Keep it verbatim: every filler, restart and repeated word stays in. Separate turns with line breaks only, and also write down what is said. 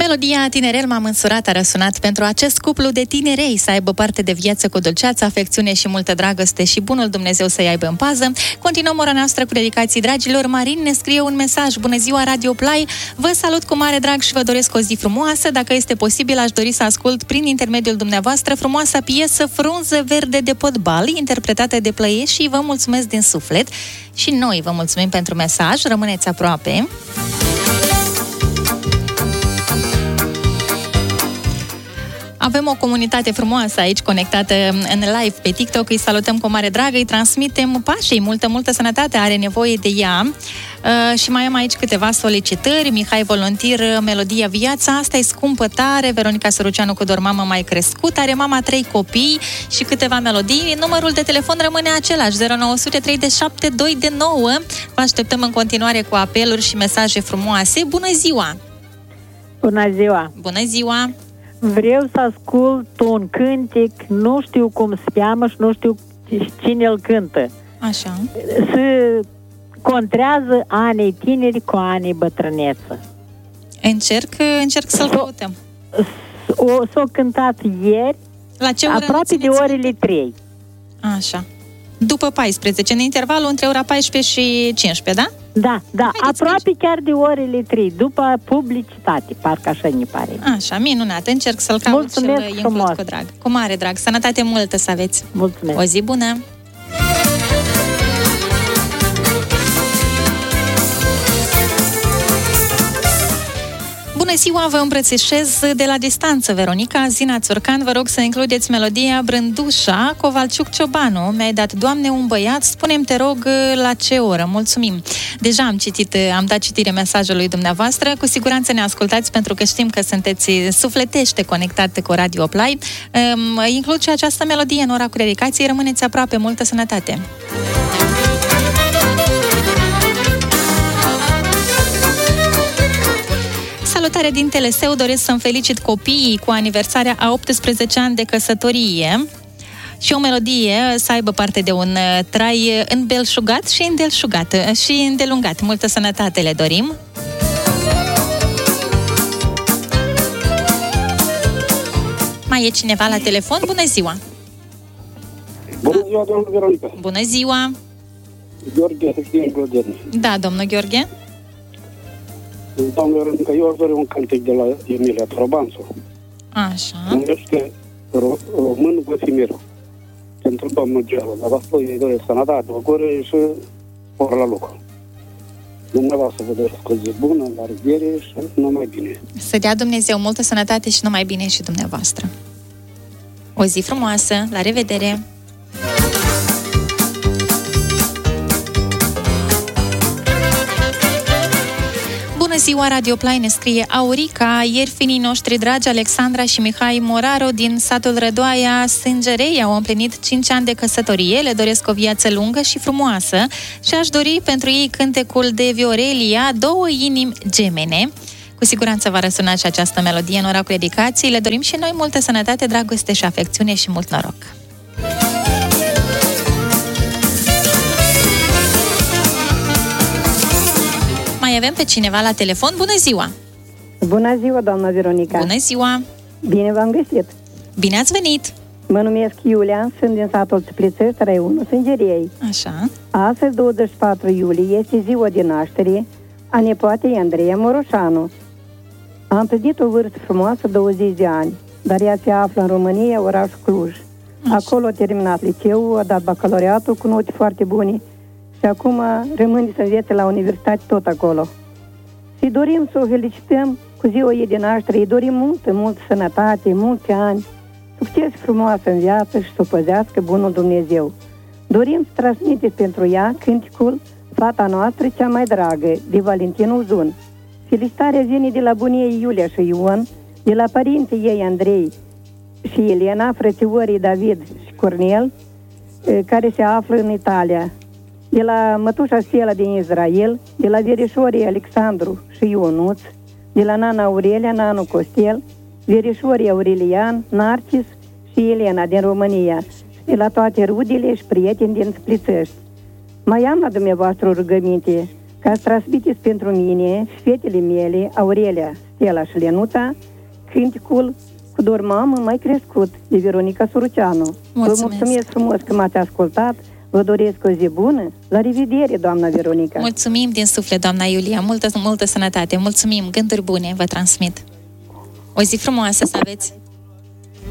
Melodia Tinerel m-am însurat a răsunat pentru acest cuplu de tinerei să aibă parte de viață cu dulceață, afecțiune și multă dragoste și bunul Dumnezeu să-i aibă în pază. Continuăm ora noastră cu dedicații, dragilor. Marin ne scrie un mesaj: bună ziua Radio Play, vă salut cu mare drag și vă doresc o zi frumoasă. Dacă este posibil, aș dori să ascult prin intermediul dumneavoastră frumoasa piesă Frunze verde de potbal, interpretată de Plăiești, și vă mulțumesc din suflet. Și noi vă mulțumim pentru mesaj, rămâneți aproape. Avem o comunitate frumoasă aici, conectată în live pe TikTok. Îi salutăm cu mare drag, îi transmitem pașei, multă, multă sănătate, are nevoie de ea. Uh, și mai am aici câteva solicitări. Mihai Volontir, Melodia Viața, asta e scumpă tare. Veronica Săruceanu cu Doar mama mai crescut, are mama trei copii și câteva melodii. Numărul de telefon rămâne același, zero nouă zero trei șapte doi nouă. Vă așteptăm în continuare cu apeluri și mesaje frumoase. Bună ziua!
Bună ziua!
Bună ziua!
Vreau să ascult un cântec, nu știu cum se cheamă și nu știu cine îl cântă.
Așa.
Se contrează anii tineri cu anii bătrâneță.
Încerc, încerc să-l căutăm.
O, s-o cântat ieri,
la ce oră,
aproape de orele trei.
Așa. După paisprezece, în intervalul între ora paisprezece și cincisprezece, da?
Da, da,
Haideți
aproape chiar de orele trei, după publicitate, parcă așa ne pare.
Așa, minunat, încerc să-l caut.
Mulțumesc
și
frumos.
cu drag. Cu mare drag, sănătate multă să aveți.
Mulțumesc.
O zi bună! Bună ziua, vă îmbrățișez de la distanță, Veronica. Zina Țurcan, vă rog să includeți melodia Brândușa, Covalciuc Ciobanu. Mi-ai dat, Doamne, un băiat, spune-mi, te rog, la ce oră. Mulțumim. Deja am citit, am dat citire mesajului dumneavoastră. Cu siguranță ne ascultați pentru că știm că sunteți sufletește conectate cu Radio Play. Includ și această melodie în ora cu dedicații. Rămâneți aproape, multă sănătate! Salutare din Teleseu, doresc să-mi felicit copiii cu aniversarea a optsprezece ani de căsătorie și o melodie să aibă parte de un trai înbelșugat și îndelșugat și îndelungat. Multă sănătate le dorim! Mai e cineva la telefon? Bună ziua!
Bună ziua, doamnă Veronica!
Bună ziua!
Gheorghe, din Glodeni.
Da, domnul Gheorghe?
Doamne Veronica, eu aș dori un cântec de la Emilia Trobanțu.
Așa.
Numește Român Găsimirul. Pentru domnul Gelu. Dar vă îi doresc sănătate, bucurie și por la lucru. Dumneavoastră vă doresc o zi bună, la revedere și numai bine.
Să dea Dumnezeu multă sănătate și numai bine și dumneavoastră. O zi frumoasă, la revedere! Bună ziua, Radio Play, ne scrie Aurica. Ieri finii noștri dragi, Alexandra și Mihai Moraru din satul Rădoaia, Sângerei, au împlinit cinci ani de căsătorie. Le doresc o viață lungă și frumoasă și aș dori pentru ei cântecul de Viorelia, Două inimi gemene. Cu siguranță va răsuna și această melodie în ora cu dedicații. Le dorim și noi multă sănătate, dragoste și afecțiune și mult noroc. Mai avem pe cineva la telefon. Bună ziua!
Bună ziua, doamna Veronica!
Bună ziua!
Bine v-am găsit!
Bine ați venit!
Mă numesc Iulia, sunt din satul Țiplițești, raionul Sângeriei.
Așa.
Astăzi, douăzeci și patru iulie, este ziua de naștere a nepoatei Andreea Moroșanu. A împlinit o vârstă frumoasă, douăzeci de ani, dar ea se află în România, orașul Cluj. Așa. Acolo a terminat liceul, a dat bacalaureatul cu note foarte bune și acum rămâne să învețe la universitate tot acolo. Și dorim să o felicităm cu ziua ei de naștere, îi dorim multă, multă sănătate, mulți ani, succes frumoasă în viață și să o păzească bunul Dumnezeu. Dorim să transmiteți pentru ea cânticul Fata noastră cea mai dragă, de Valentin Uzun. Felicitarea vine de la bunii Iulia și Ion, de la părinții ei Andrei și Elena, frățiorii David și Cornel, care se află în Italia, de la mătușa Stella din Israel, de la verișorii Alexandru și Ionuț, de la nana Aurelia, nanu Costel, verișorii Aurelian, Narcis și Elena din România, de la toate rudele și prieteni din Splițești. Mai am la dumneavoastră o rugăminte. ca să transmiteți pentru mine și fetele mele, Aurelia, Stella și Lenuța, cânticul Cu dor mamă mai crescut, de Veronica Suruceanu.
Mulțumesc.
Vă mulțumesc frumos că m-ați ascultat, vă doresc o zi bună, la revedere, doamna Veronica.
Mulțumim din suflet, doamna Iulia, multă, multă sănătate, mulțumim, gânduri bune vă transmit. O zi frumoasă să aveți!